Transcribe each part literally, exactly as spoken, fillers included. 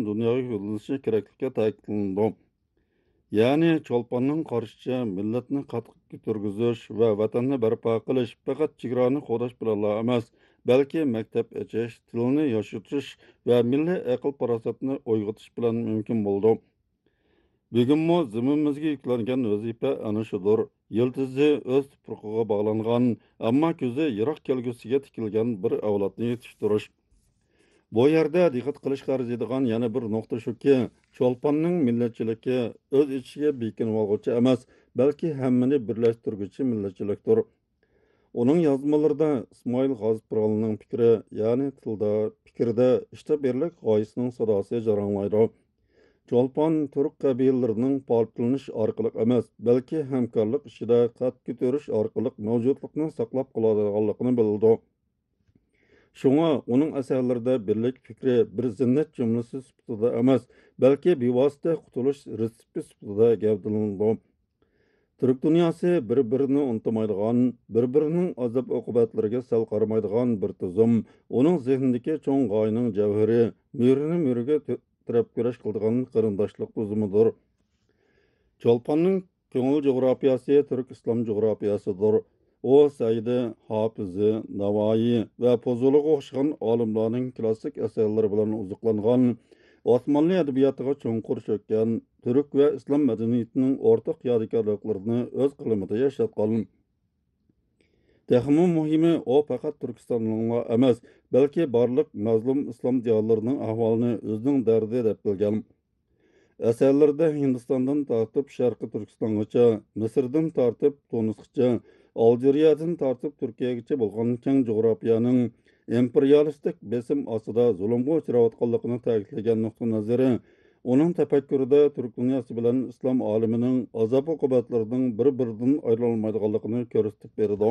dunyoga yo'llanishi kerakligi ta'kidlandi. Ya'ni Cho'lponning qarashicha millatni qattiq ko'targizish va vatanni barpo qilish faqat chegarani qo'llash bilan emas, balki maktab ochish, tilni yoshitish va milliy aql farosatni uyg'otish bilan mumkin bo'ldi. Bugunmi zimmamizga yuklangan vazifa ana shudir. Yildizi o'z tuprog'iga bog'langan, ammo ko'zi yiroq kelgusiga tikilgan bir avlodni yetishtirish. Bu yerda diqqat qilish arziydigan yana bir nuqta shuki, Cho'lponning millatchiligi o'z ichiga bekinib olg'uchi emas, balki hammani birlashtirguchi millatchilikdir. Uning yozmalarida Ismoil G'ozipiralining fikri, ya'ni tilda, fikrda ishta-birlik g'oyasining sadosi jaranglaydi. Cho'lpon turk qabilalarining parchalanish orqali emas, balki hamkorlik ishida qad ko'tarish orqali mavjudlikni saqlab qoladiganligini bildi. Şuna onun əsərlərində birlik fikri bir zinnət cümləsi sifatida emas, balki bevosita qutulish retsepti sifatida gavdalandi. Türk dünyası bir-birini unutmaydigan, bir-birining azob-uqubatlariga sal qaramaydigan bir tuzum, uning zehnidagi cho'ng g'oyaning javhari, mürini müriga tirab kurash qiladigan qarindoshlik tuzumidir. Cho'lponning ko'ngil jo'grafiyasi Türk islom jo'grafiyasidir. O Saidi, Hafizi, Navoiy va Fozulga o'xshagan olimlarning klassik asarlari bilan uzuqlangan, Osmonli adabiyotiga cho'nqur cho'kkan, turk va islom madaniyatining o'rtaq yodikorliklarini o'z qalamida yashatgan. Texmi muhimi o faqat Turkistonning emas, balki barliq mazlum islom diyorlarining ahvolini o'zining dardi deb bilgan. Asarlarda Hindistondan tortib Sharqi Turkistongacha, Misrdan tortib Tunisgacha, Algeriyadan tortib Turkiyagacha bo'lgan keng jo'grafiyaning imperialistik besim ostida zulmga uchrayotganligini ta'kidlagan nuqta nazari, uning tafakkurida Turk dunyosi bilan islom olimining azob-uqubatlarining bir-biridan ayrilolmaydiganligini ko'rsatib berdi.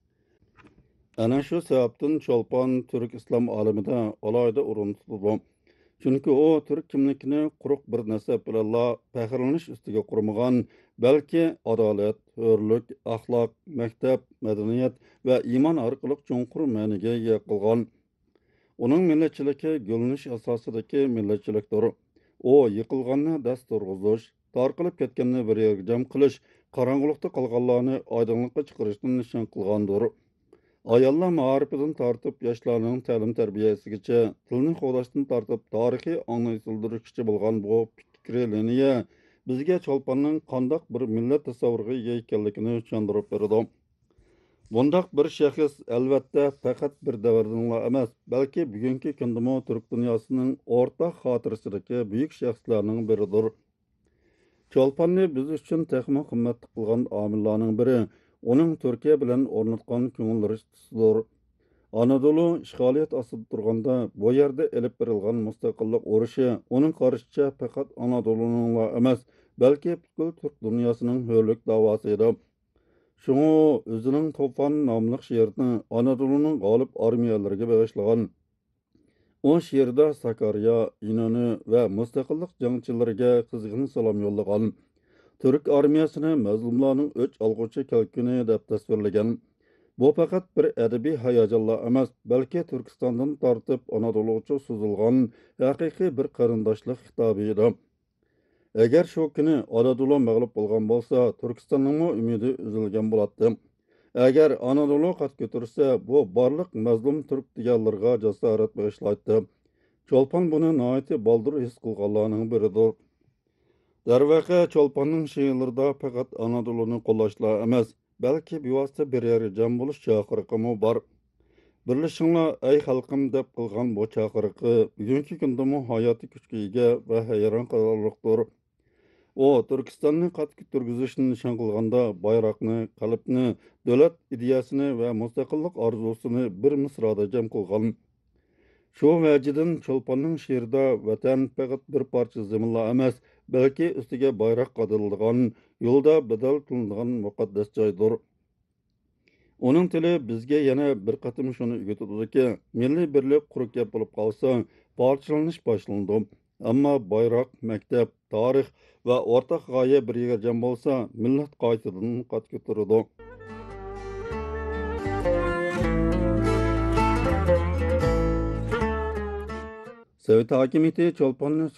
Ana shu sababdan Cho'lpon Turk islom olimida alohida o'rin tutadi. Chunki u Türk kimligini quruq bir nasab bilan faxrlanish ustiga qurmagan, balki adolat, hurlik, axloq, maktab, madaniyat va iymon orqali cho'nqur ma'niga ega qilgan. Uning millatchiligi gulnish asosidagi millatchilikdir. U yiqilganni dast turg'izish, tarqalib ketganni bir yerga jam qilish, qorong'ulikda qolganlarni oydinlikka chiqarishni nishon qilgandir. Ayollar ma'arifidan tortib yoshlarning ta'lim tarbiyasigacha, tilni qo'llashdan tortib tarixiy anglashildirishgacha bo'lgan bu fikri liniya bizga Cho'lponning qandoq bir millat tasavvuriga ega ekanligini tushuntirib berdi. Bundaq bir shaxs albatta faqat bir davrdan emas, balki bugungi kundami Turk dunyosining o'rtaq xotirasidagi buyuk shaxslarning biridir. Cho'lponni biz uchun texmi qimmat qilgan omillarning biri uning Turkiya bilan o'rnatgan ko'ngil rishtasıdır. Anadolu ishg'oliyat ostida turganda bu yerda elib berilgan mustaqillik urushi uning qarashicha faqat Anadoluning emas, balki butkul Turk dunyosining hurlik da'vosi edi. Shunga o'zining To'fon nomli she'rini Anadoluning g'olib armiyalariga bag'ishlagan. O she'rda Sakarya, İnönü va mustaqillik jangchilariga qizg'in salom yo'llagan. Türk armiyasini mazlumlarning o'ch olg'uchi kalkuni deb tasvirlagan. Bu faqat bir adabiy hayajonlar emas, balki Turkistondan tortib Anadolugacha suzilgan haqiqiy bir qarindoshlik xitobi edi. Agar shu kuni Anadolu mag'lub bo'lgan bo'lsa, Turkistonning umidi uzilgan bo'ladi. Agar Anadolu qat ko'tarsa, bu barliq mazlum turk diyorlariga jasorat bag'ishlaydi. Cho'lpon buni nihoyatda baldur his qilganlarning biridir. Darvaqa Cho'lponning she'rlarida faqat Anadolu'ni qo'llashlar emas, balki bevosita bir yerga jam bo'lish chaqiriqimi bor. Birlashinglar ey xalqim deb qilgan bu chaqiriqi bugungi kundami hayotiy kuchga ega va hayron qolarliqdir. U Turkistonni qat ko'targizishni nishon qilganda bayroqni, qalbni, davlat ideyasini va mustaqillik orzusini bir misroda jam qilgan. Shu vajidan Cho'lponning she'rida vatan faqat bir parcha zaminlar emas, balki ustiga bayroq qadildigan, yo'lda badal qilinadigan muqaddas joydir. Uning tili bizga yana bir qatim shuni o'rgatadiki, milliy birlik quruq gap bo'lib qolsa, parchalanish boshlandi. Ammo bayroq, maktab, tarix va o'rtaq g'oya bir yerga jam bo'lsa, millat qaytadan qad ko'taradi. Sovet hokimiyati Cho'lponni